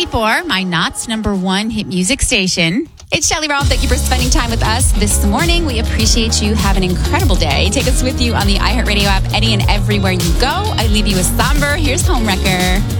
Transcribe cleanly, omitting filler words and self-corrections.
94, my Knott's #1 hit music station. It's Shelly Rome. Thank you for spending time with us this morning. We appreciate you. Have an incredible day. Take us with you on the iHeartRadio app, any and everywhere you go. I leave you with Somber. Here's Homewrecker.